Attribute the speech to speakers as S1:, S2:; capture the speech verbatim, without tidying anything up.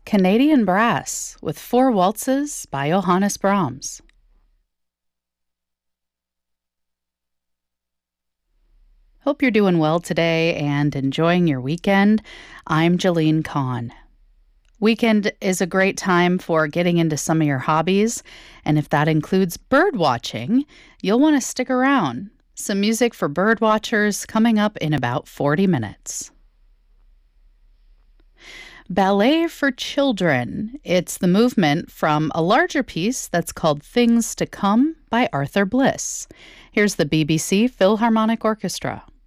S1: Canadian Brass with Four Waltzes by Johannes Brahms. Hope you're doing well today and enjoying your weekend. I'm Jolene Kahn. Weekend is a great time for getting into some of your hobbies, and if that includes bird watching, you'll want to stick around. Some music for bird watchers coming up in about forty minutes. Ballet for Children. It's the movement from a larger piece that's called Things to Come by Arthur Bliss. Here's the B B C Philharmonic Orchestra.